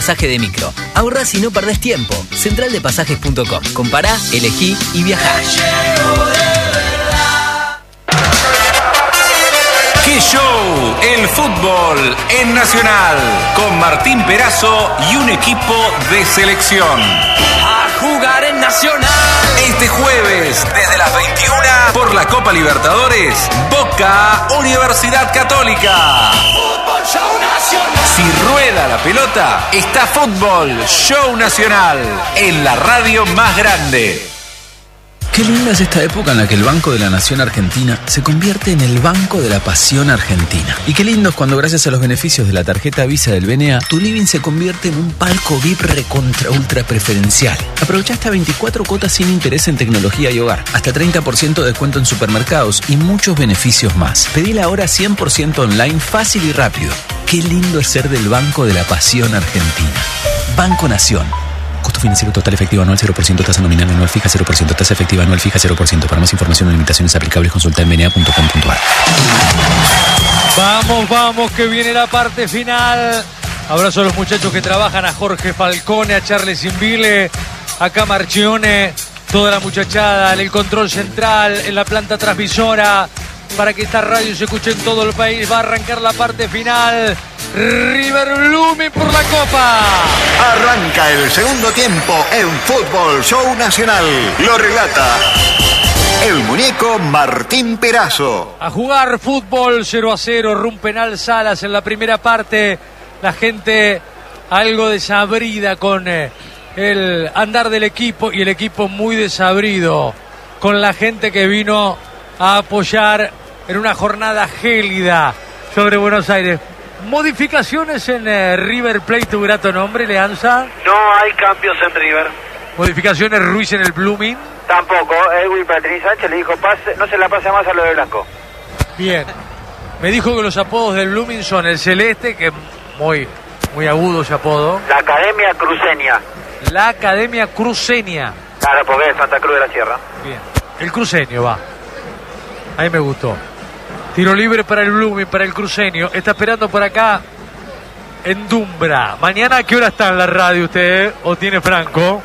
Pasaje de micro. Ahorrás y no perdés tiempo. Centraldepasajes.com. Compará, elegí y viajá. ¡Qué show! El fútbol en Nacional. Con Martín Perazo y un equipo de selección. A jugar en Nacional. Este jueves, desde las 21, por la Copa Libertadores, Boca Universidad Católica. Fútbol Show Nacional. Si rueda la pelota, está Fútbol Show Nacional en la radio más grande. Qué linda es esta época en la que el Banco de la Nación Argentina se convierte en el Banco de la Pasión Argentina. Y qué lindo es cuando, gracias a los beneficios de la tarjeta Visa del BNA, tu living se convierte en un palco VIP recontra ultra preferencial. Aprovecha hasta 24 cuotas sin interés en tecnología y hogar, hasta 30% de descuento en supermercados y muchos beneficios más. Pedila ahora 100% online, fácil y rápido. Qué lindo es ser del Banco de la Pasión Argentina. Banco Nación. Costo financiero total efectivo anual 0%, tasa nominal anual fija 0%, tasa efectiva anual fija 0%. Para más información o limitaciones aplicables, consulta en bna.com.ar. Vamos, que viene la parte final. Abrazo a los muchachos que trabajan, a Jorge Falcone, a Charles Invile, a Camarchione, toda la muchachada, en el control central, en la planta transmisora, para que esta radio se escuche en todo el país. Va a arrancar la parte final. River Blooming por la Copa. Arranca el segundo tiempo en Fútbol Show Nacional. Lo relata el muñeco Martín Perazo. A jugar fútbol 0-0, rumbo penal Salas en la primera parte. La gente algo desabrida con el andar del equipo y el equipo muy desabrido con la gente que vino a apoyar en una jornada gélida sobre Buenos Aires. Modificaciones en River Plate, tu grato nombre, Leanza. No hay cambios en River. Modificaciones Ruiz en el Blooming. Tampoco. Edwin Patrick Sánchez le dijo pase, no se la pase más a lo de Blanco. Bien. Me dijo que los apodos del Blooming son el Celeste, que es muy agudo ese apodo. La Academia Cruceña. La Academia Cruceña. Claro, porque es Santa Cruz de la Sierra. Bien. El cruceño va. A mí me gustó. Tiro libre para el Blooming, para el cruceño. Está esperando por acá en Dumbra. ¿Mañana a qué hora está en la radio usted? ¿O tiene Franco?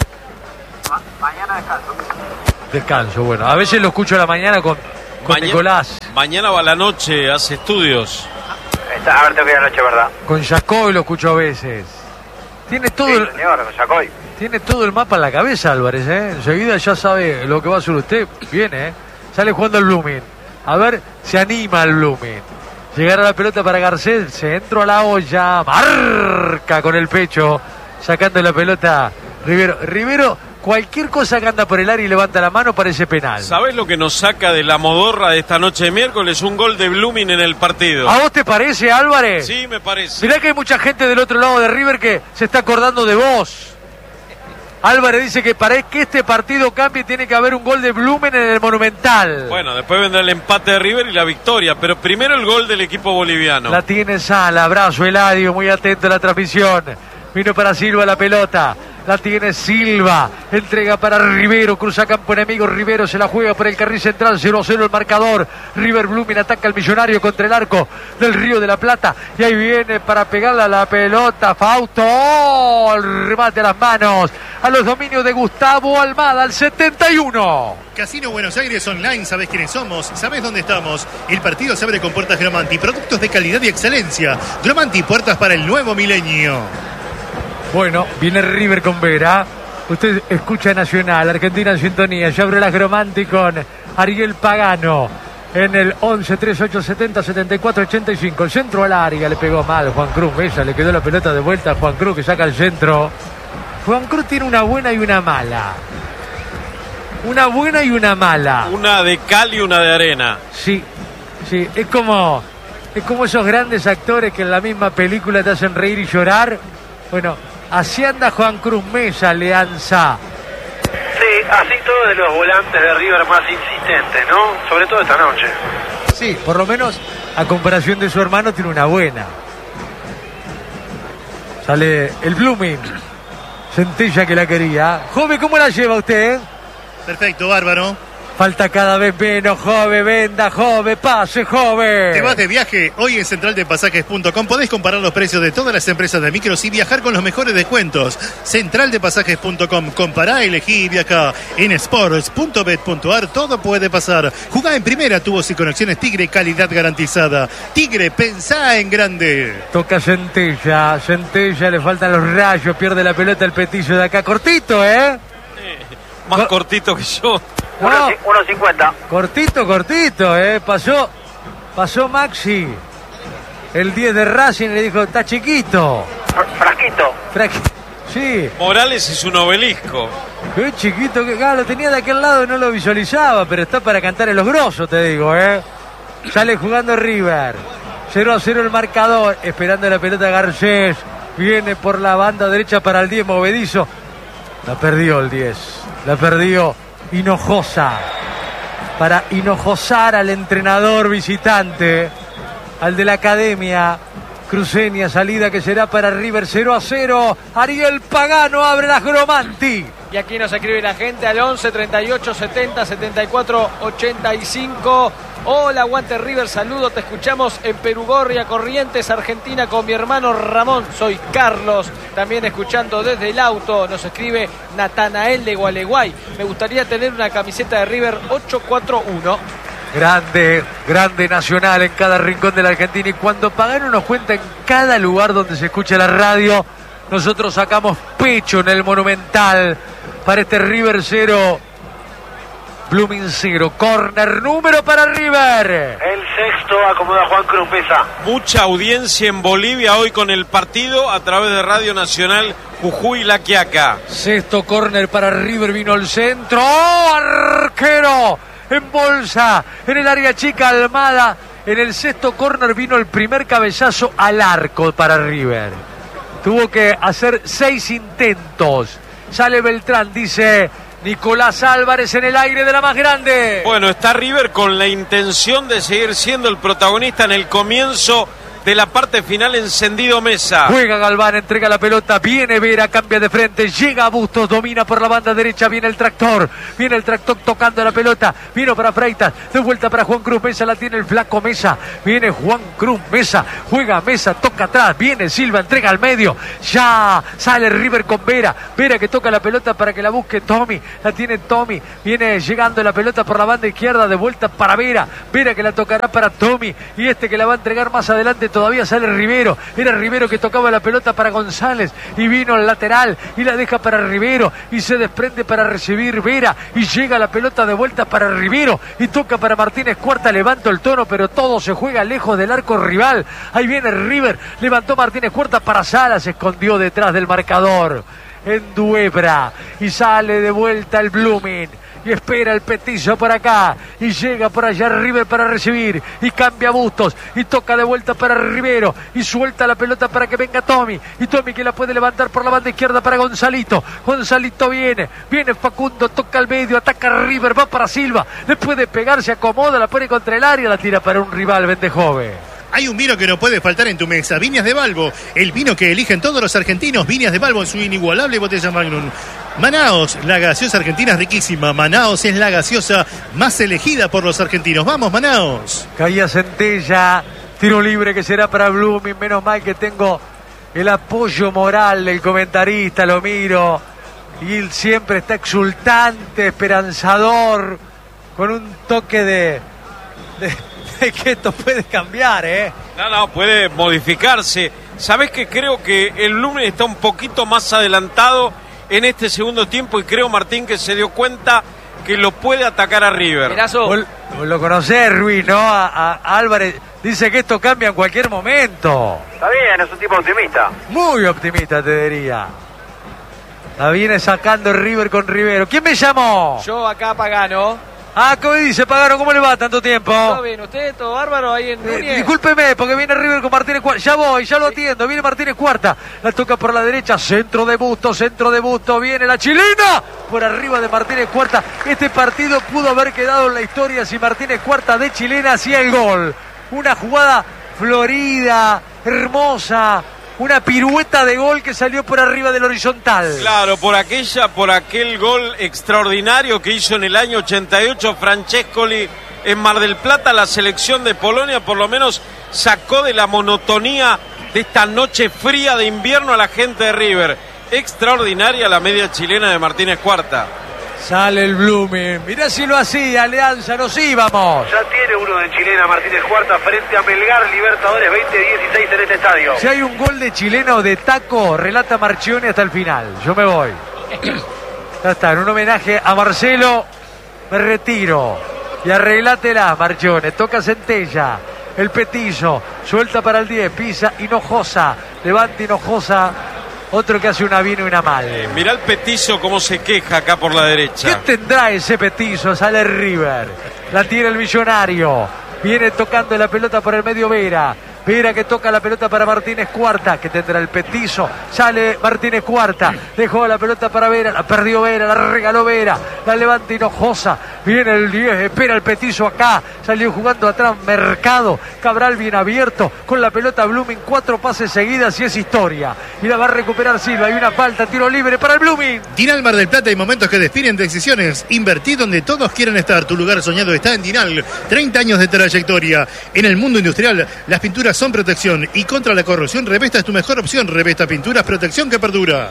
Mañana descanso. Descanso, bueno. A veces lo escucho a la mañana con Nicolás. Mañana va a la noche, hace estudios. A ver, tengo que ir a la noche, ¿verdad? Con Jacoy lo escucho a veces. Tiene todo, sí, señor, con Jacoy. Tiene todo el mapa en la cabeza, Álvarez, ¿eh? Enseguida ya sabe lo que va a hacer usted. Viene, ¿eh? Sale jugando el Blooming. A ver, se anima el Blooming. Llegar a la pelota para Garcés, centro a la olla, marca con el pecho, sacando la pelota Rivero, cualquier cosa que anda por el área y levanta la mano parece penal. ¿Sabés lo que nos saca de la modorra de esta noche de miércoles? Un gol de Blooming en el partido. ¿A vos te parece, Álvarez? Sí, me parece. Mirá que hay mucha gente del otro lado de River que se está acordando de vos. Álvarez dice que para que este partido cambie tiene que haber un gol de Blooming en el Monumental. Bueno, después vendrá el empate de River y la victoria, pero primero el gol del equipo boliviano. La tiene Sala, abrazo Eladio, muy atento a la transmisión. Vino para Silva la pelota. La tiene Silva, entrega para Rivero, cruza campo enemigo, Rivero se la juega por el carril central, 0-0 el marcador. River Blooming ataca al Millonario contra el arco del Río de la Plata y ahí viene para pegarle a la pelota Fausto, el remate a las manos, a los dominios de Gustavo Almada, al 71. Casino Buenos Aires Online, sabes quiénes somos, sabes dónde estamos. El partido se abre con puertas Gromanti, productos de calidad y excelencia. Gromanti, puertas para el nuevo milenio. Bueno, viene River con Vera. Usted escucha Nacional, Argentina en sintonía. Ya abre las Gromanti con Ariel Pagano en el 11 38 70 74 85. El centro al área, le pegó mal Juan Cruz. Ella le quedó la pelota de vuelta a Juan Cruz, que saca el centro. Juan Cruz tiene una buena y una mala. Una buena y una mala. Una de cal y una de arena. Sí, es como esos grandes actores que en la misma película te hacen reír y llorar. Bueno, así anda Juan Cruz Mesa, Leanza. Sí, así todos de los volantes de River más insistentes, ¿no? Sobre todo esta noche. Sí, por lo menos a comparación de su hermano tiene una buena. Sale el Blooming. Centella que la quería. Joven, ¿cómo la lleva usted? Perfecto, bárbaro. Falta cada vez menos, Jove, venda, Jove, pase, Jove. ¿Te vas de viaje? Hoy en centraldepasajes.com podés comparar los precios de todas las empresas de micros y viajar con los mejores descuentos. Centraldepasajes.com, compará, elegí y viajá. En sports.bet.ar todo puede pasar. Jugá en primera, tubos y conexiones Tigre, calidad garantizada. Tigre, pensá en grande. Toca Centella, le faltan los rayos, pierde la pelota el Petillo de acá. Cortito, Más cortito que yo. 1.50. Cortito, pasó Maxi, el 10 de Racing, le dijo, está chiquito. Frasquito. Sí. Morales es un obelisco. Qué chiquito, que lo tenía de aquel lado y no lo visualizaba, pero está para cantar en los grosos, te digo, Sale jugando River. 0-0 el marcador, esperando la pelota Garcés. Viene por la banda derecha para el 10 movedizo. La perdió el 10. La perdió Hinojosa. Para hinojosar al entrenador visitante, al de la academia cruceña. Salida que será para River. 0-0. Ariel Pagano abre la Gromanti. Y aquí nos escribe la gente al 11 38 70 74 85. Hola, aguante River, saludo, te escuchamos en Perugorria, Corrientes, Argentina, con mi hermano Ramón. Soy Carlos, también escuchando desde el auto. Nos escribe Natanael de Gualeguay. Me gustaría tener una camiseta de River 841. Grande Nacional en cada rincón de la Argentina. Y cuando Pagano nos cuenta en cada lugar donde se escucha la radio, nosotros sacamos pecho en el Monumental para este River 0, Blooming 0. Corner número para River. El sexto acomoda Juan Cruz Mesa. Mucha audiencia en Bolivia hoy con el partido a través de Radio Nacional Jujuy La Quiaca. Sexto corner para River, vino el centro. ¡Oh, arquero! En bolsa, en el área chica Almada. En el sexto corner vino el primer cabezazo al arco para River. Tuvo que hacer 6 intentos. Sale Beltrán, dice Nicolás Álvarez en el aire de la más grande. Bueno, está River con la intención de seguir siendo el protagonista en el comienzo de la parte final. Encendido Mesa. Juega Galván, entrega la pelota, viene Vera, cambia de frente, llega a Bustos, domina por la banda derecha, viene el tractor tocando la pelota, vino para Freitas, de vuelta para Juan Cruz Mesa, la tiene el flaco Mesa, viene Juan Cruz Mesa, juega Mesa, toca atrás, viene Silva, entrega al medio, ya sale River con Vera que toca la pelota para que la busque Tommy, la tiene Tommy, viene llegando la pelota por la banda izquierda, de vuelta para Vera que la tocará para Tommy, y que la va a entregar más adelante. Todavía sale Rivero, era Rivero que tocaba la pelota para González y vino al lateral y la deja para Rivero y se desprende para recibir Vera y llega la pelota de vuelta para Rivero y toca para Martínez Cuarta, levantó el tono pero todo se juega lejos del arco rival. Ahí viene River, levantó Martínez Cuarta para Sala, se escondió detrás del marcador en Duebra y sale de vuelta el Blooming. Y espera el Petillo por acá. Y llega por allá River para recibir. Y cambia Bustos. Y toca de vuelta para Rivero. Y suelta la pelota para que venga Tommy. Y Tommy que la puede levantar por la banda izquierda para Gonzalito. Gonzalito viene. Viene Facundo. Toca al medio. Ataca River. Va para Silva. Le puede pegar. Se acomoda. La pone contra el área. La tira para un rival. Vendejove. Hay un vino que no puede faltar en tu mesa. Viñas de Balbo. El vino que eligen todos los argentinos. Viñas de Balbo en su inigualable botella Magnum. Manaos, la gaseosa argentina es riquísima. Manaos es la gaseosa más elegida por los argentinos. ¡Vamos, Manaos! Caía Centella, tiro libre que será para Blooming. Menos mal que tengo el apoyo moral del comentarista, lo miro. Y él siempre está exultante, esperanzador, con un toque de que esto puede cambiar, No, puede modificarse. ¿Sabés que creo que el Blooming está un poquito más adelantado en este segundo tiempo? Y creo, Martín, que se dio cuenta que lo puede atacar a River. Lo conocés, Ruiz, ¿no? A Álvarez. Dice que esto cambia en cualquier momento. Está bien, es un tipo optimista. Muy optimista, te diría. La viene sacando River con Rivero. ¿Quién me llamó? Yo acá, Pagano. ¿Cómo dice Pagano? ¿Cómo le va tanto tiempo? ¿Todo bien? ¿Usted, todo bárbaro ahí en Núñez? Discúlpeme, porque viene River con Martínez Cuarta. Ya voy, ya lo atiendo. Viene Martínez Cuarta. La toca por la derecha. Centro de Bustos. Viene la chilena. Por arriba de Martínez Cuarta. Este partido pudo haber quedado en la historia si Martínez Cuarta de chilena hacía el gol. Una jugada florida, hermosa, una pirueta de gol que salió por arriba del horizontal. Claro, por aquel gol extraordinario que hizo en el año 88 Francescoli en Mar del Plata. La selección de Polonia por lo menos sacó de la monotonía de esta noche fría de invierno a la gente de River. Extraordinaria la media chilena de Martínez Cuarta. Sale el Blooming. Mirá si lo hacía Alianza, nos íbamos. Ya tiene uno de chilena Martínez Cuarta frente a Melgar, Libertadores 2016 en este estadio. Si hay un gol de chilena o de taco, relata Marchioni hasta el final. Yo me voy. Ya está, en un homenaje a Marcelo, me retiro. Y arreglátela, Marchioni. Toca Centella, el petizo, suelta para el 10, pisa Hinojosa, levanta Hinojosa. Otro que hace una bien y una mal. Mirá el petizo cómo se queja acá por la derecha. ¿Qué tendrá ese petizo? Sale River. La tira el Millonario. Viene tocando la pelota por el medio Vera. Vera que toca la pelota para Martínez Cuarta, que tendrá el petizo. Sale Martínez Cuarta. Dejó la pelota para Vera. La perdió Vera, la regaló Vera. La levanta Hinojosa. Viene el 10, espera el petizo acá. Salió jugando atrás Mercado. Cabral bien abierto. Con la pelota Blooming. 4 pases seguidas y es historia. Y la va a recuperar Silva. Hay una falta, tiro libre para el Blooming. Dinal Mar del Plata, hay momentos que definen decisiones. Invertí donde todos quieren estar. Tu lugar soñado está en Dinal. 30 años de trayectoria. En el mundo industrial, las pinturas son protección y contra la corrosión. Revesta es tu mejor opción. Revesta Pinturas, protección que perdura.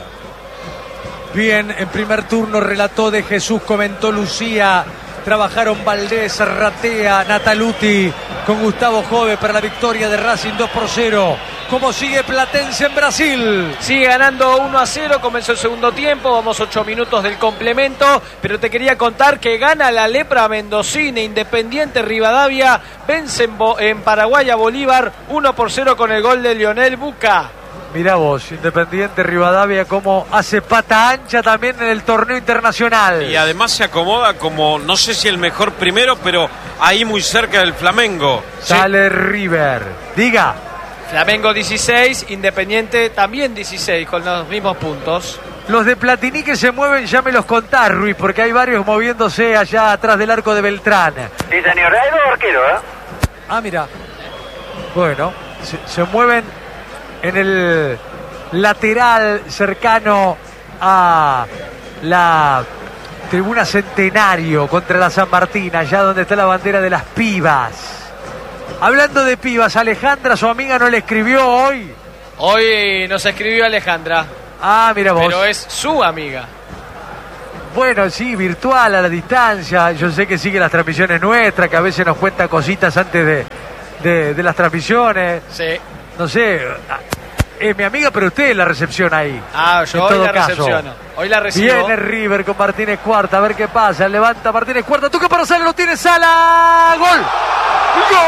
Bien, en primer turno relató De Jesús, comentó Lucía. Trabajaron Valdés, Ratea, Nataluti con Gustavo Jove para la victoria de Racing 2-0. ¿Cómo sigue Platense en Brasil? Sigue ganando 1-0, comenzó el segundo tiempo, vamos 8 minutos del complemento, pero te quería contar que gana la Lepra Mendocina, Independiente Rivadavia, vence en Paraguay a Bolívar 1-0 con el gol de Lionel Buca. Mirá vos, Independiente Rivadavia como hace pata ancha también en el torneo internacional. Y además se acomoda como, no sé si el mejor primero, pero ahí muy cerca del Flamengo. Sale River, diga. Flamengo 16, Independiente también 16 con los mismos puntos. Los de Platini que se mueven, ya me los contás, Ruiz, porque hay varios moviéndose allá atrás del arco de Beltrán. Sí, señor, hay 2 arqueros, ¿eh? Ah, mira. Bueno, se mueven en el lateral cercano a la tribuna Centenario contra la San Martín, allá donde está la bandera de las pibas. Hablando de pibas, Alejandra, su amiga, no le escribió hoy. Hoy nos escribió Alejandra. Ah, mira vos. Pero es su amiga. Bueno, sí, virtual, a la distancia. Yo sé que sigue las transmisiones nuestras, que a veces nos cuenta cositas antes de las transmisiones. Sí. No sé, es mi amiga, pero usted es la recepción ahí. Ah, yo hoy la recepciono. Hoy la recibo. Viene River con Martínez Cuarta, a ver qué pasa. Levanta Martínez Cuarta, toca para Sala, lo tiene Sala. ¡Gol! ¡Gol!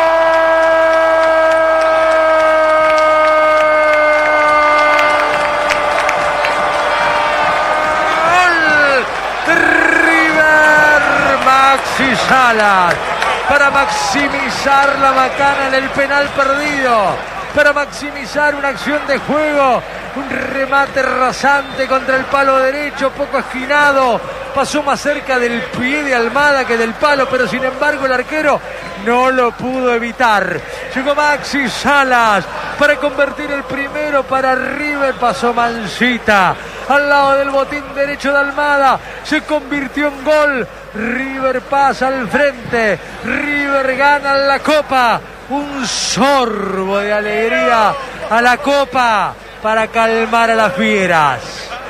River, Maxi Salas, para maximizar la macana en el penal perdido, para maximizar una acción de juego, un remate rasante contra el palo derecho, poco esquinado, pasó más cerca del pie de Almada que del palo, pero sin embargo el arquero no lo pudo evitar. Llegó Maxi Salas para convertir el primero para River, pasó Mancita al lado del botín derecho de Almada, se convirtió en gol. River pasa al frente, River gana la Copa, un sorbo de alegría a la Copa para calmar a las fieras.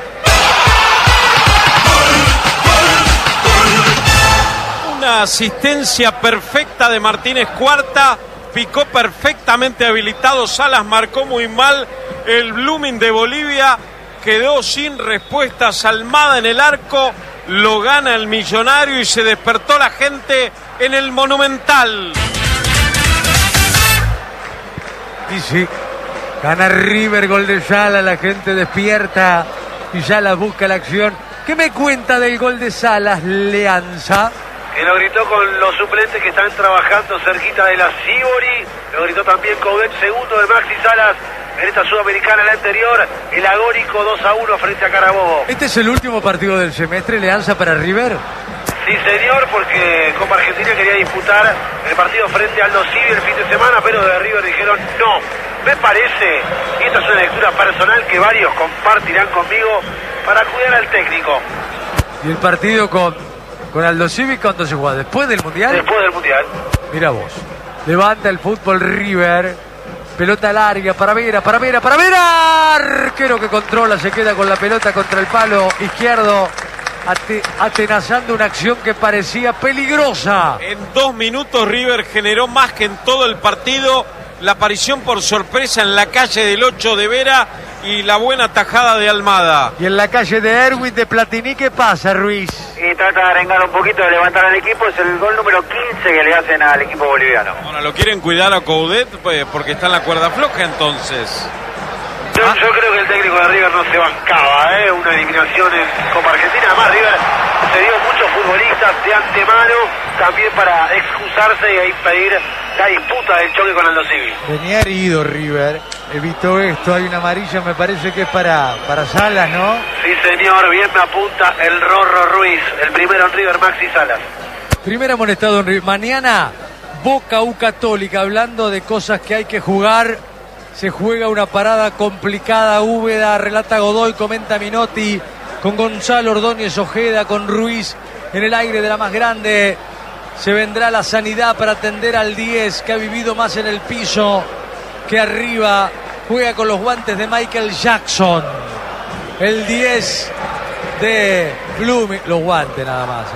Una asistencia perfecta de Martínez Cuarta, picó perfectamente habilitado, Salas marcó muy mal, el Blooming de Bolivia quedó sin respuestas, Almada en el arco, lo gana el Millonario y se despertó la gente en el Monumental. Y sí, gana River, gol de Salas, la gente despierta y Salas busca la acción. ¿Qué me cuenta del gol de Salas, Leanza? Que lo gritó con los suplentes que están trabajando cerquita de la Sibori. Lo gritó también Coudet, segundo de Maxi Salas en esta Sudamericana, la anterior, el agónico 2-1 frente a Carabobo. ¿Este es el último partido del semestre, Leanza, para River? Sí, señor, porque Copa Argentina quería disputar el partido frente al Aldo Civi el fin de semana, pero de River dijeron no. Me parece, y esta es una lectura personal que varios compartirán conmigo, para cuidar al técnico. ¿Y el partido con Aldo Civi cuándo se juega? ¿Después del Mundial? Después del Mundial. Mira vos. Levanta el fútbol River. Pelota larga para Vera. Arquero que controla, se queda con la pelota contra el palo izquierdo. Atenazando una acción que parecía peligrosa. En 2 minutos River generó más que en todo el partido. La aparición por sorpresa en la calle del 8 de Vera y la buena tajada de Almada. Y en la calle de Erwin de Platini, ¿qué pasa, Ruiz? Y trata de arengar un poquito, de levantar al equipo. Es el gol número 15 que le hacen al equipo boliviano. Bueno, lo quieren cuidar a Coudet porque está en la cuerda floja entonces. Yo creo que el técnico de River no se bancaba, una eliminación en Copa Argentina. Además, River se dio muchos futbolistas de antemano también para excusarse y impedir la disputa del choque con Aldo Civi. Venía herido River, evitó esto, hay una amarilla, me parece que es para Salas, ¿no? Sí, señor, bien me apunta el Rorro Ruiz, el primero en River, Maxi Salas. Primer amonestado en River. Mañana, Boca U Católica, hablando de cosas que hay que jugar. Se juega una parada complicada, Úbeda, relata Godoy, comenta Minotti, con Gonzalo Ordóñez Ojeda, con Ruiz en el aire de la más grande. Se vendrá la sanidad para atender al 10, que ha vivido más en el piso que arriba. Juega con los guantes de Michael Jackson. El 10 de Blooming. Los guantes nada más,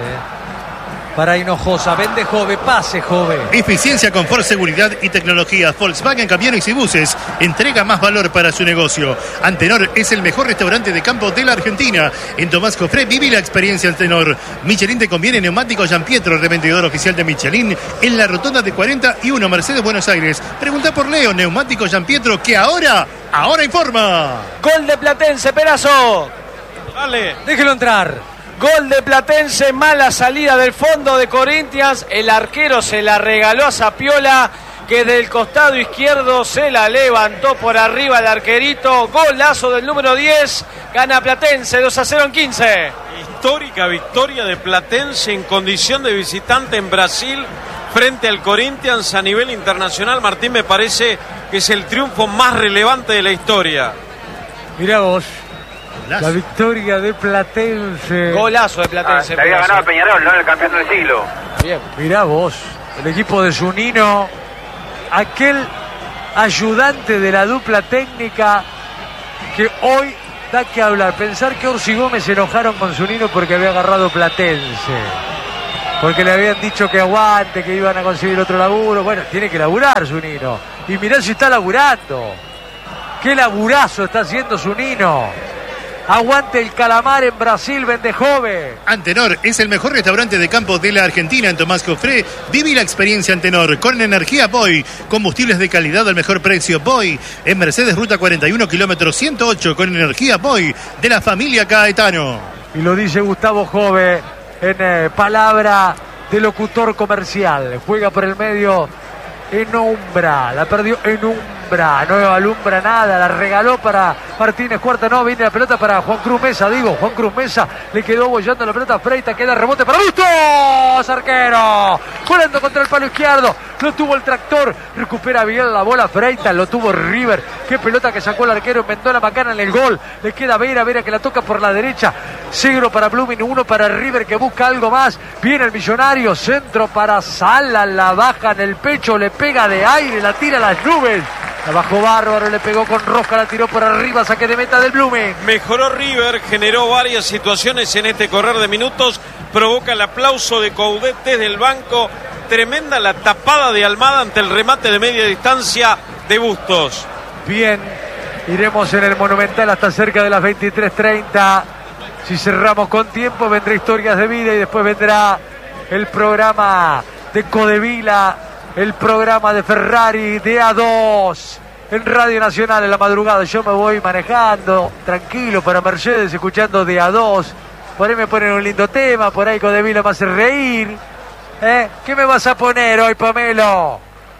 para Hinojosa, vende Jove, pase Jove. Eficiencia, confort, seguridad y tecnología. Volkswagen Camiones y Buses entrega más valor para su negocio. Antenor es el mejor restaurante de campo de la Argentina. En Tomás Cofré viví la experiencia Antenor. Michelin te conviene, neumático Gian Pietro, revendedor oficial de Michelin en la rotonda de 41 Mercedes, Buenos Aires. Pregunta por Leo, neumático Gian Pietro, que ahora informa. Gol de Platense, Perazo. Dale. Déjelo entrar. Gol de Platense, mala salida del fondo de Corinthians. El arquero se la regaló a Zapiola, que del costado izquierdo se la levantó por arriba el arquerito. Golazo del número 10. Gana Platense 2-0 en 15. Histórica victoria de Platense en condición de visitante en Brasil frente al Corinthians a nivel internacional. Martín, me parece que es el triunfo más relevante de la historia. Mirá vos. La victoria de Platense. Golazo de Platense. Le había ganado a Peñarol, ¿no? El campeón del siglo. Bien. Mirá vos, el equipo de Zunino, aquel ayudante de la dupla técnica que hoy da que hablar. Pensar que Orsi Gómez se enojaron con Zunino porque había agarrado Platense. Porque le habían dicho que aguante, que iban a conseguir otro laburo. Bueno, tiene que laburar Zunino. Y mirá si está laburando. Qué laburazo está haciendo Zunino. Aguante el calamar en Brasil, vende Jove. Antenor es el mejor restaurante de campo de la Argentina en Tomás Cofré. Viví la experiencia Antenor con energía Boy. Combustibles de calidad al mejor precio. Boy en Mercedes, ruta 41, kilómetro 108, con energía Boy de la familia Caetano. Y lo dice Gustavo Jove en palabra de locutor comercial. Juega por el medio Enumbra. La perdió Enumbra. No alumbra nada, la regaló para Martínez, cuarta no, viene la pelota para Juan Cruz Mesa, Juan Cruz Mesa le quedó bollando la pelota a Freita, queda rebote para Bustos, arquero, volando contra el palo izquierdo, lo tuvo el tractor, recupera bien la bola Freita, lo tuvo River, qué pelota que sacó el arquero, inventó la macana en el gol, le queda Vera que la toca por la derecha, 0 para Blooming, 1 para River que busca algo más, viene el Millonario, centro para Sala, la baja en el pecho, le pega de aire, la tira a las nubes. La bajó bárbaro, le pegó con rosca, la tiró por arriba, saque de meta del Blooming. Mejoró River, generó varias situaciones en este correr de minutos, provoca el aplauso de Coudet desde el banco, tremenda la tapada de Almada ante el remate de media distancia de Bustos. Bien, iremos en el Monumental hasta cerca de las 23:30. Si cerramos con tiempo vendrá Historias de Vida y después vendrá el programa de Codevila, el programa de Ferrari de A2 en Radio Nacional en la madrugada. Yo me voy manejando tranquilo para Mercedes escuchando de A2. Por ahí me ponen un lindo tema, por ahí Codevila me hace reír. ¿Qué me vas a poner hoy, Pomelo?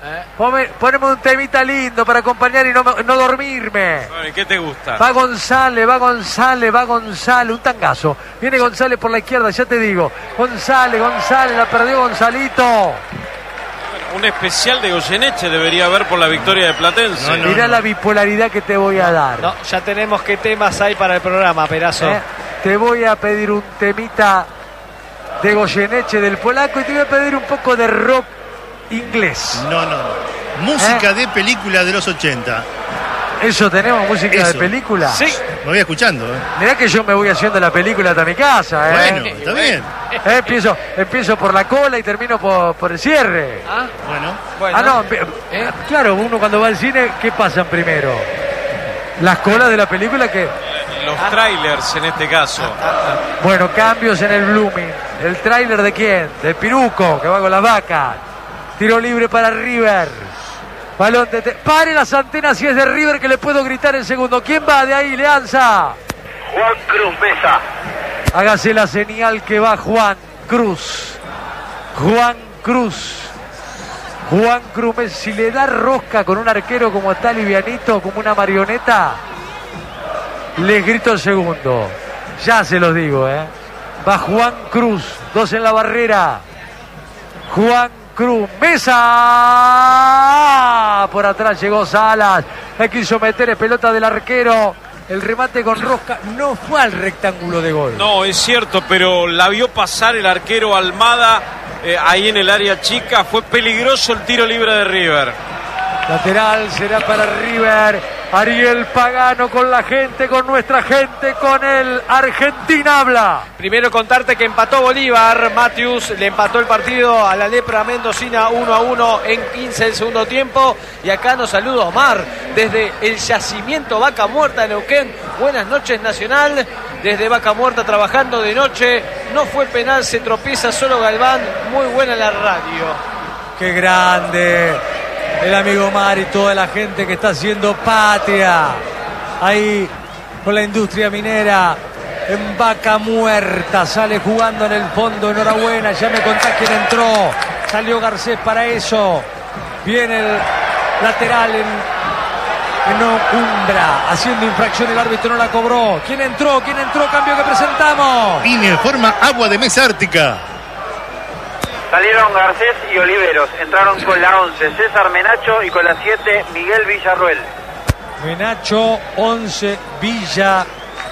Poneme un temita lindo para acompañar y no dormirme. ¿Qué te gusta? Va González, un tangazo. Viene González por la izquierda, ya te digo. González, la perdió Gonzalito. Un especial de Goyeneche debería haber por la victoria de Platense. Mirá la bipolaridad que te voy a dar. No, ya tenemos qué temas hay para el programa, Perazo. Te voy a pedir un temita de Goyeneche, del polaco, y te voy a pedir un poco de rock inglés. No. Música de película de los 80. ¿Eso tenemos, música de película? Sí. Me voy escuchando. Mirá que yo me voy haciendo la película hasta mi casa. Bueno, está bien. Empiezo por la cola y termino por el cierre. Bueno. Claro, uno cuando va al cine, ¿qué pasan primero? Las colas de la película que... Los trailers en este caso. Bueno, cambios en el Blooming. ¿El tráiler de quién? De Piruco, que va con las vacas. Tiro libre para River. Balón de... Pare las antenas si es de River, que le puedo gritar en segundo. ¿Quién va de ahí, Leanza? Juan Cruz Mesa. Hágase la señal que va Juan Cruz. Juan Cruz, si le da rosca con un arquero como está livianito, como una marioneta, les grito el segundo. Ya se los digo, Va Juan Cruz, 2 en la barrera. Juan Cruz, Mesa. Por atrás llegó Salas. Le quiso meter pelota del arquero. El remate con rosca no fue al rectángulo de gol. No, es cierto, pero la vio pasar el arquero Almada ahí en el área chica. Fue peligroso el tiro libre de River. Lateral será para River. Ariel Pagano con la gente, con nuestra gente, con el Argentina habla. Primero contarte que empató Bolívar. Matthews le empató el partido a la Lepra Mendocina 1-1 en 15 del segundo tiempo. Y acá nos saluda Omar desde el yacimiento Vaca Muerta de Neuquén. Buenas noches, Nacional. Desde Vaca Muerta trabajando de noche. No fue penal, se tropieza solo Galván. Muy buena la radio. Qué grande el amigo Omar y toda la gente que está haciendo patria ahí con la industria minera en Vaca Muerta. Sale jugando en el fondo, enhorabuena. Ya me contás quién entró. Salió Garcés para eso. Viene el lateral en Umbra, haciendo infracción, el árbitro no la cobró. ¿Quién entró? Cambio que presentamos. Línea forma agua de mesa ártica. Salieron Garcés y Oliveros. Entraron con la 11 César Menacho y con la 7 Miguel Villarruel. Menacho, 11 Villa.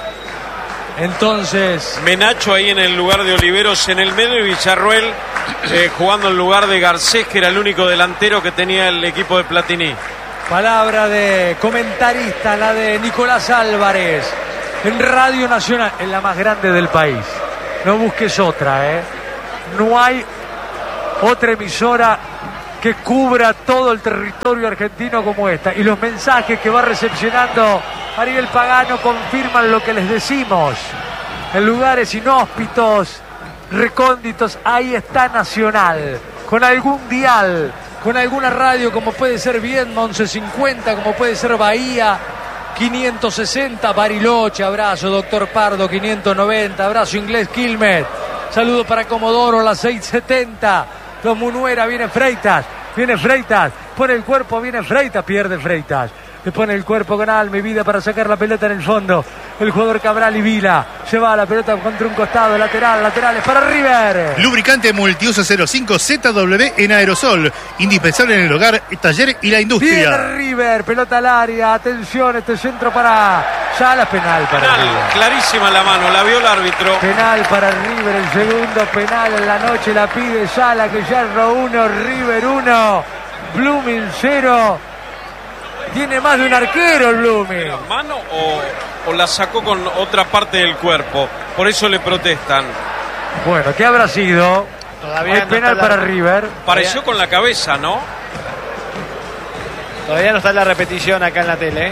Entonces Menacho ahí en el lugar de Oliveros en el medio, y Villarruel jugando en lugar de Garcés, que era el único delantero que tenía el equipo de Platini. Palabra de comentarista, la de Nicolás Álvarez en Radio Nacional, en la más grande del país. No busques otra, No hay otra emisora que cubra todo el territorio argentino como esta. Y los mensajes que va recepcionando Ariel Pagano confirman lo que les decimos. En lugares inhóspitos, recónditos, ahí está Nacional. Con algún dial, con alguna radio como puede ser Viedma 1150, como puede ser Bahía 560, Bariloche, abrazo Doctor Pardo 590, abrazo Inglés Quilmes, saludo para Comodoro, las 670, Los Munuera, viene Freitas, pone el cuerpo, viene Freitas, pierde Freitas. Le pone el cuerpo con alma y vida para sacar la pelota en el fondo. El jugador Cabral y Vila lleva la pelota contra un costado, laterales para River. Lubricante multiuso 05 ZW en aerosol. Indispensable en el hogar, el taller y la industria. Viene River, pelota al área. Atención, este centro para Salas, penal para River. Clarísima la mano, la vio el árbitro. Penal para River, el segundo penal en la noche. La pide Salas, que ya erró 1, River 1, Blooming 0. Tiene más de un arquero el Blooming. ¿La mano o la sacó con otra parte del cuerpo? Por eso le protestan. Bueno, ¿qué habrá sido? Todavía hay no penal para River. Pareció con la cabeza, ¿no? Todavía no está la repetición acá en la tele.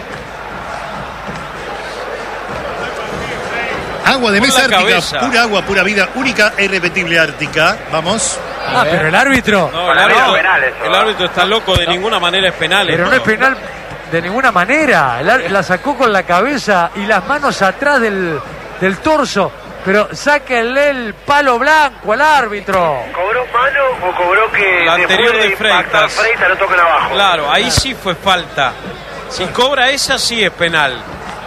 Agua de mesa ártica, pura agua, pura vida, única e irrepetible ártica. Vamos. Pero el árbitro. No, el árbitro está loco, de ninguna manera es penal. Pero no es penal de ninguna manera. La sacó con la cabeza y las manos atrás del torso. Pero sáquenle el palo blanco al árbitro. ¿Cobró mano o cobró que la anterior de Freitas? Freitas lo tocan abajo. Claro, ahí sí fue falta. Si cobra esa, sí es penal.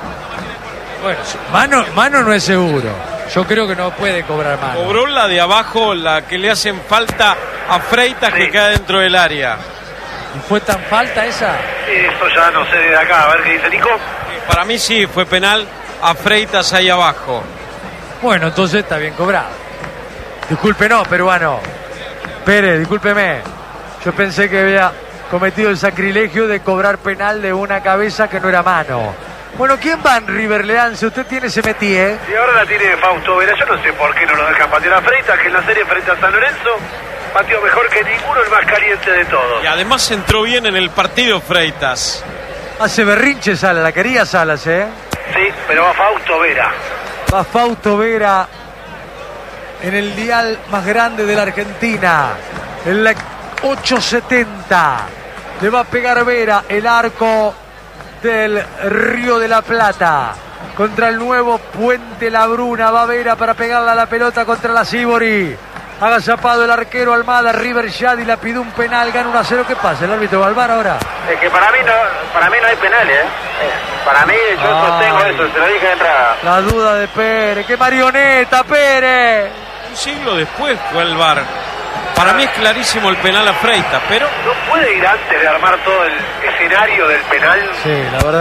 Bueno, mano no es seguro. Yo creo que no puede cobrar mano. Cobró la de abajo, la que le hacen falta a Freitas, que queda dentro del área. ¿Y fue tan falta esa? Eso ya no sé de acá, a ver qué dice Nico. Para mí sí fue penal a Freitas ahí abajo. Bueno, entonces está bien cobrado. Disculpe, no, peruano. Pérez, discúlpeme. Yo pensé que había cometido el sacrilegio de cobrar penal de una cabeza que no era mano. Bueno, ¿quién va en River Leance? Usted tiene ese métier, Y ahora la tiene Fausto Vera. Yo no sé por qué no lo dejan patear a Freitas, que en la serie frente a San Lorenzo pateó mejor que ninguno, el más caliente de todos. Y además entró bien en el partido Freitas. Hace berrinche Salas, la quería Salas, ¿eh? Sí, pero va Fausto Vera. Va Fausto Vera en el dial más grande de la Argentina, en la 870. Le va a pegar Vera, el arco del Río de la Plata contra el nuevo Puente La Bruna. Va Vera para pegarla a la pelota contra la Sibori. Agazapado el arquero Almada. River Yadi la pide un penal, gana 1-0. ¿Qué pasa? ¿El árbitro va al VAR ahora? Es que para mí no hay penales, ¿eh? Para mí yo sostengo eso, se lo dije de entrada. La duda de Pérez. ¡Qué marioneta, Pérez! Un siglo después fue el VAR. Para mí es clarísimo el penal a Freitas, pero ¿No puede ir antes de armar todo el escenario del penal? Sí,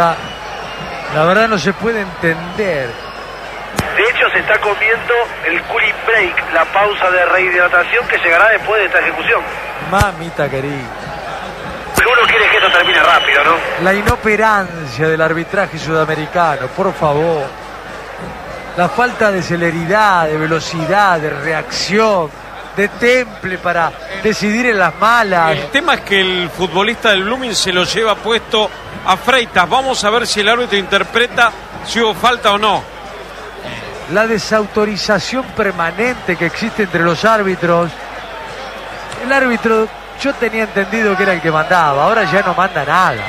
la verdad no se puede entender. De hecho, se está comiendo el cooling break, la pausa de rehidratación que llegará después de esta ejecución. Mamita querida. Pero uno quiere que esto termine rápido, ¿no? La inoperancia del arbitraje sudamericano, por favor. La falta de celeridad, de velocidad, de reacción, de temple para decidir en las malas. el tema es que el futbolista del Blooming se lo lleva puesto a Freitas. Vamos a ver si el árbitro interpreta si hubo falta o no. La desautorización permanente que existe entre los árbitros. El árbitro, yo tenía entendido que era el que mandaba, ahora ya no manda nada.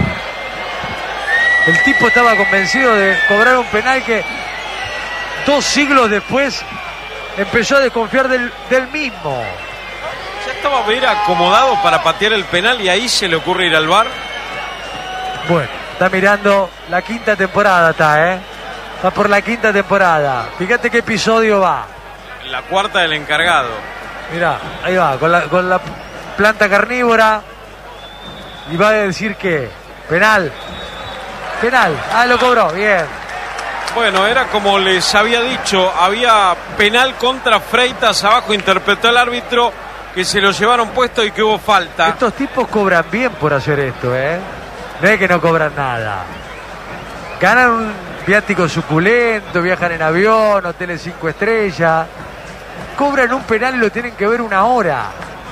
El tipo estaba convencido de cobrar un penal que 2 siglos después empezó a desconfiar del mismo. Ya estaba Vera acomodado para patear el penal y ahí se le ocurre ir al VAR. Bueno, está mirando la 5ª temporada, va por la 5ª temporada. Fíjate qué episodio va. La 4ª del encargado. Mirá, ahí va, con la planta carnívora. Y va a decir que penal. Lo cobró, bien. Bueno, era como les había dicho, había penal contra Freitas, abajo interpretó el árbitro que se lo llevaron puesto y que hubo falta. Estos tipos cobran bien por hacer esto, No es que no cobran nada. Ganan un viático suculento, viajan en avión, hoteles 5 estrellas. Cobran un penal y lo tienen que ver 1 hora.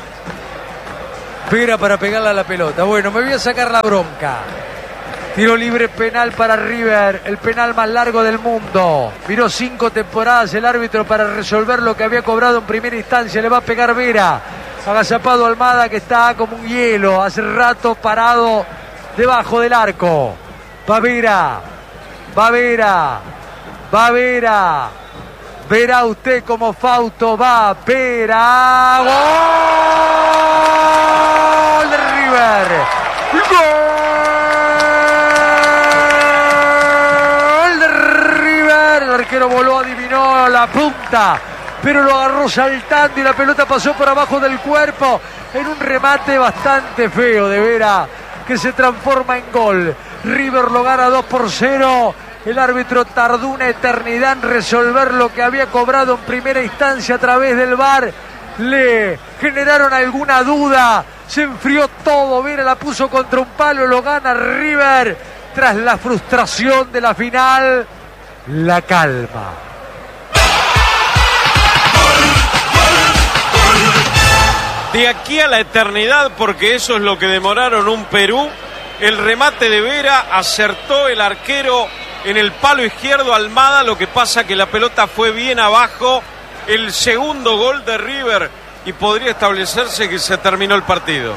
Vera para pegarle a la pelota. Bueno, me voy a sacar la bronca. Tiro libre penal para River, el penal más largo del mundo. Miró 5 temporadas el árbitro para resolver lo que había cobrado en primera instancia. Le va a pegar Vera. Agazapado Almada, que está como un hielo. Hace rato parado debajo del arco. Va Vera. Verá usted como Fausto va. Vera. ¡Gol de River! El arquero voló, adivinó la punta, pero lo agarró saltando y la pelota pasó por abajo del cuerpo en un remate bastante feo de Vera, que se transforma en gol. River lo gana 2-0. El árbitro tardó una eternidad en resolver lo que había cobrado en primera instancia a través del VAR. Le generaron alguna duda, se enfrió todo. Vera la puso contra un palo, lo gana River. Tras la frustración de la final, la calma. De aquí a la eternidad, porque eso es lo que demoraron un Perú. El remate de Vera, acertó el arquero en el palo izquierdo Almada, lo que pasa que la pelota fue bien abajo. El segundo gol de River y podría establecerse que se terminó el partido.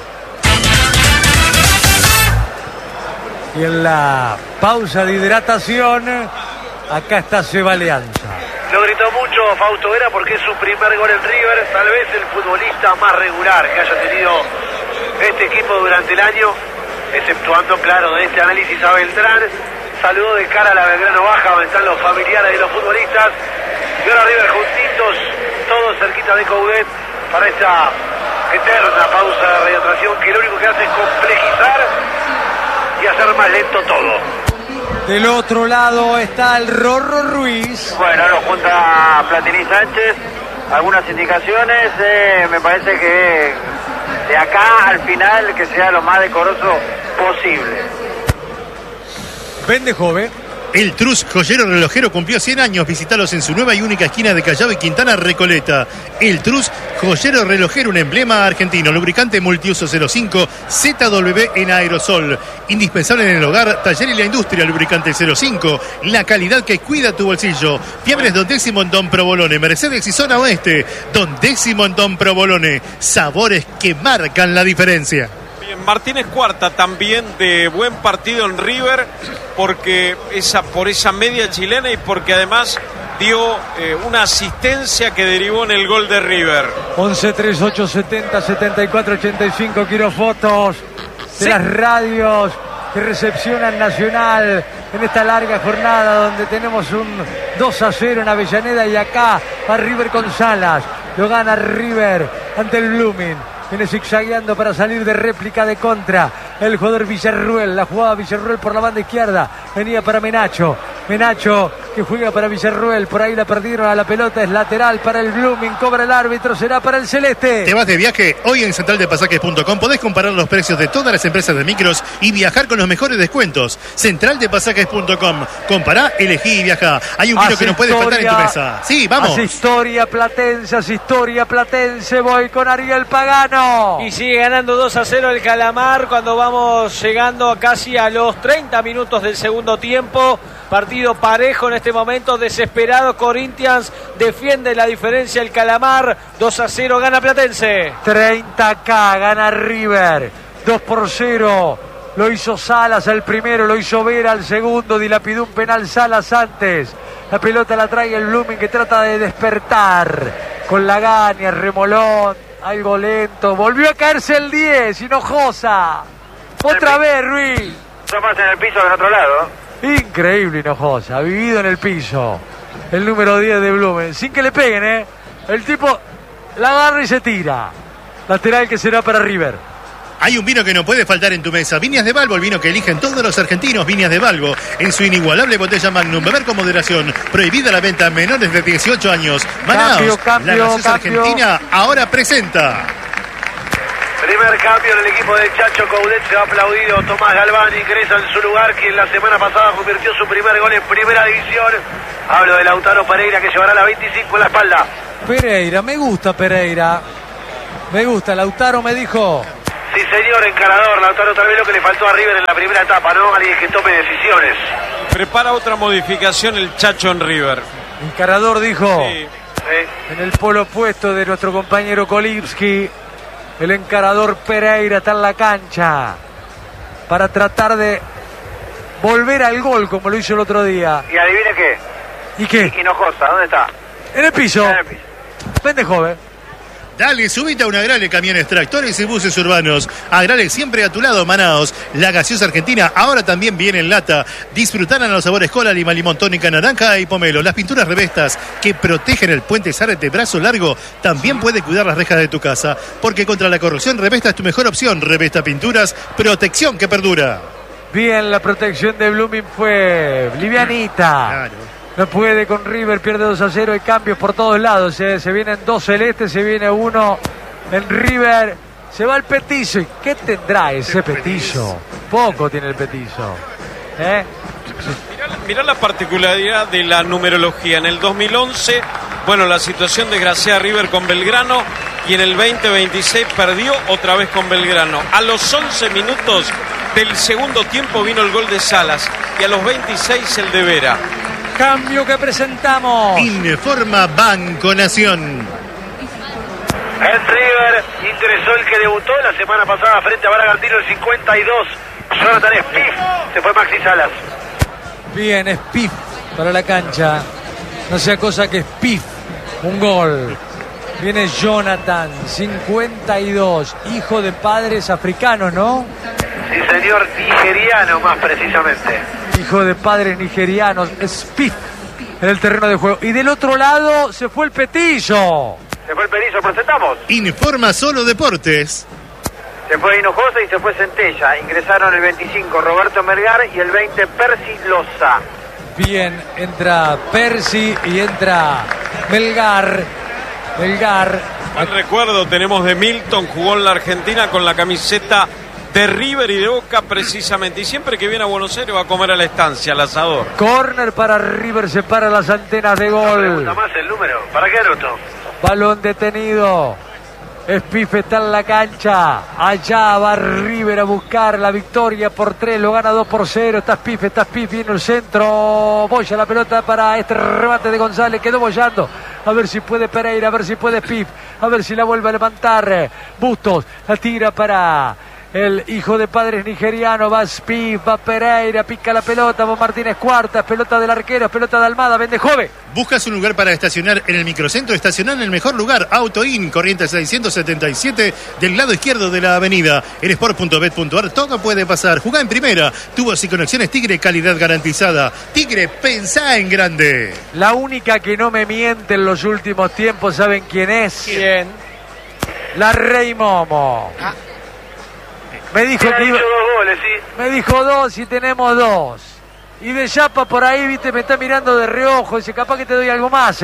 Y en la pausa de hidratación, acá está Seba Alianza. Lo gritó mucho Fausto Vera porque es su primer gol en River, tal vez el futbolista más regular que haya tenido este equipo durante el año, exceptuando, claro, de este análisis a Beltrán. Saludó de cara a la Belgrano Baja, donde están los familiares de los futbolistas. Y ahora River juntitos, todos cerquita de Coudet, para esta eterna pausa de radiotransmisión que lo único que hace es complejizar y hacer más lento todo. Del otro lado está el Rorro Ruiz. Bueno, lo junta Platini Sánchez. Algunas indicaciones, me parece que de acá al final que sea lo más decoroso posible. Vende joven. El Trus Joyero Relojero cumplió 100 años. Visítalos en su nueva y única esquina de Callao y Quintana Recoleta. El Trus Joyero Relojero, un emblema argentino. Lubricante multiuso 05 ZW en aerosol. Indispensable en el hogar, taller y la industria. Lubricante 05. La calidad que cuida tu bolsillo. Fiambres Don Décimo en Don Provolone. Mercedes y Zona Oeste. Don Décimo en Don Provolone. Sabores que marcan la diferencia. Martínez Cuarta también de buen partido en River porque por esa media chilena y porque además dio una asistencia que derivó en el gol de River. 11 38 70 74 85. Quiero fotos de las radios que recepcionan Nacional en esta larga jornada donde tenemos un 2-0 en Avellaneda y acá va River con Salas. Lo gana River ante el Blooming. Viene zigzagueando para salir de réplica de contra. El jugador Villarruel. La jugada Villarruel por la banda izquierda. Venía para Menacho. Menacho que juega para Villarruel. Por ahí la perdieron a la pelota. Es lateral para el Blooming. Cobra el árbitro. Será para el Celeste. ¿Te vas de viaje? Hoy en centraldepasajes.com podés comparar los precios de todas las empresas de micros y viajar con los mejores descuentos. Centraldepasajes.com. Compará, elegí y viajá. Hay un vino que no puede faltar en tu mesa. Sí, vamos. Hace historia platense. Voy con Ariel Pagano. Y sigue ganando 2-0 el Calamar cuando vamos llegando casi a los 30 minutos del segundo tiempo. Partido parejo en este momento, desesperado. Corinthians defiende la diferencia el Calamar. 2-0 gana Platense. 30K gana River. 2-0. Lo hizo Salas el primero, lo hizo Vera el segundo. Dilapidó un penal Salas antes. La pelota la trae el Blooming que trata de despertar. Con Lagaña, Remolón. Algo lento, volvió a caerse el 10, Hinojosa. Otra vez, Ruiz. No más en el piso que en otro lado. Increíble Hinojosa, ha vivido en el piso. El número 10 de Blumen, sin que le peguen, El tipo la agarra y se tira. Lateral que será para River. Hay un vino que no puede faltar en tu mesa. Viñas de Balbo, el vino que eligen todos los argentinos. Viñas de Balbo, en su inigualable botella Magnum. Beber con moderación. Prohibida la venta a menores de 18 años. Manaos, la gaseosa argentina, ahora presenta. Primer cambio en el equipo de Chacho Coudet. Se ha aplaudido. Tomás Galván ingresa en su lugar, quien la semana pasada convirtió su primer gol en primera división. Hablo de Lautaro Pereira, que llevará la 25 en la espalda. Pereira, me gusta Pereira. Me gusta, Lautaro me dijo. Sí, señor, encarador. Lautaro, tal vez lo que le faltó a River en la primera etapa, ¿no? Alguien que tome decisiones. Prepara otra modificación el Chacho en River. Encarador dijo. Sí. En el polo opuesto de nuestro compañero Kolibski. El encarador Pereira está en la cancha. Para tratar de volver al gol como lo hizo el otro día. ¿Y adivine qué? ¿Y qué? Hinojosa, ¿dónde está? En el piso. En el piso. Vende joven. Dale, subite a un Agrale Camiones, Tractores y Buses Urbanos. Agrale siempre a tu lado, Manaos. La gaseosa argentina ahora también viene en lata. Disfrutarán los sabores cola, lima, limón, tónica, naranja y pomelo. Las pinturas Revestas que protegen el puente Zárate brazo largo también puede cuidar las rejas de tu casa. Porque contra la corrosión, Revesta es tu mejor opción. Revesta Pinturas, protección que perdura. Bien, la protección de Blooming fue livianita. Claro. No puede con River, pierde 2-0. Hay cambios por todos lados. Se vienen dos celestes, se viene uno en River. Se va el Petizo. ¿Y qué tendrá ese Petizo? Poco tiene el Petizo. Mirá la particularidad de la numerología. En el 2011, bueno, la situación desgraciada de River con Belgrano. Y en el 2026 perdió otra vez con Belgrano. A los 11 minutos del segundo tiempo vino el gol de Salas. Y a los 26 el de Vera. Cambio que presentamos. Informa Banco Nación. En River ingresó el que debutó la semana pasada frente a Bragantino, el 52. Jonathan Spiff. Se fue Maxi Salas. Bien, Spiff para la cancha. No sea cosa que es pif. Un gol. Viene Jonathan, 52, hijo de padres africanos, ¿no? Sí, señor, nigeriano más precisamente. Hijo de padres nigerianos. Es pif en el terreno de juego. Y del otro lado se fue el Petillo. Se fue el Petillo, presentamos. Informa Solo Deportes. Se fue Hinojosa y se fue Centella. Ingresaron el 25 Roberto Melgar y el 20 Percy Loza. Bien, entra Percy y entra Melgar. Mal recuerdo tenemos de Milton, jugó en la Argentina con la camiseta de River y de Boca precisamente. Y siempre que viene a Buenos Aires va a comer a la estancia, al asador. Corner para River, separa las antenas de gol. Pregunta más el número. ¿Para qué anoto? Balón detenido. Spiff está en la cancha. Allá va River a buscar la victoria por 3. Lo gana 2-0. Está Spiff, viene el centro. Boya la pelota para este remate de González. Quedó boyando. A ver si puede Pereira, a ver si puede Spiff. A ver si la vuelve a levantar. Bustos la tira para el hijo de padres nigeriano. Va Spiff, va Pereira, pica la pelota. Va Martínez Cuartas, pelota del arquero, pelota de Almada. Vende Jove. ¿Buscas un lugar para estacionar en el microcentro? Estacionar en el mejor lugar. Auto In, Corrientes 677, del lado izquierdo de la avenida. En sport.bet.ar todo puede pasar. Jugá en primera. Tubos y conexiones Tigre, calidad garantizada. Tigre, pensá en grande. La única que no me miente en los últimos tiempos, ¿saben quién es? ¿Quién? La Rey Momo. Me dijo que iba... 2 goles, sí. Me dijo 2 y tenemos 2. Y de Yapa por ahí, viste, me está mirando de reojo. Dice, capaz que te doy algo más,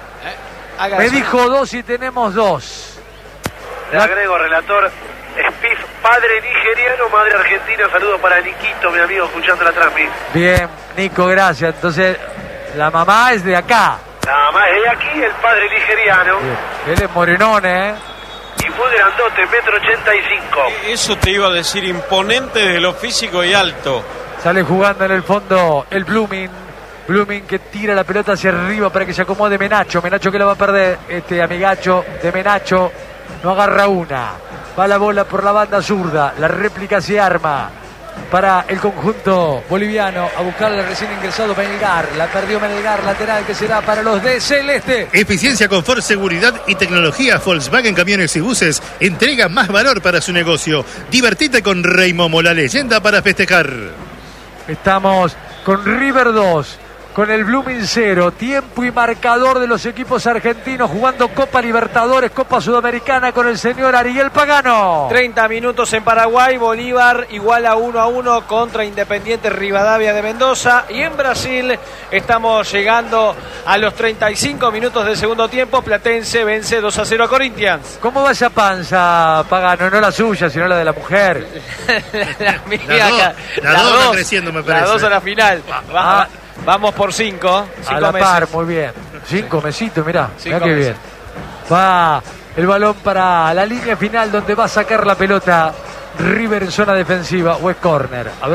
Me dijo 2 y tenemos 2. Le agrego, relator, Spiff, padre nigeriano, madre argentina. Saludos para Niquito, mi amigo, escuchando la transmisión. Bien, Nico, gracias. Entonces, la mamá es de acá. La mamá es de aquí, el padre nigeriano. Bien. Él es morenón, Y fue grandote, 1,85 m. Eso te iba a decir, imponente desde lo físico y alto. Sale jugando en el fondo el Blooming que tira la pelota hacia arriba para que se acomode Menacho que la va a perder, este amigacho de Menacho no agarra una, va la bola por la banda zurda, la réplica se arma para el conjunto boliviano a buscarle al recién ingresado Melgar, la perdió Melgar, lateral que será para los de Celeste. Eficiencia, confort, seguridad y tecnología. Volkswagen Camiones y Buses entrega más valor para su negocio. Divertite con Rey Momo, la leyenda para festejar. Estamos con River 2, con el Blooming 0, tiempo y marcador de los equipos argentinos jugando Copa Libertadores, Copa Sudamericana con el señor Ariel Pagano. 30 minutos en Paraguay, Bolívar igual a 1-1 contra Independiente Rivadavia de Mendoza. Y en Brasil estamos llegando a los 35 minutos del segundo tiempo. Platense vence 2-0 a Corinthians. ¿Cómo va esa panza, Pagano? No la suya, sino la de la mujer. La mía, las dos van creciendo, me parece. Las dos a la final. Vamos por 5. A la meses. par, muy bien. 5 mesitos, mirá qué meses. bien. Va el balón para la línea final donde va a sacar la pelota River en zona defensiva o es córner. A ver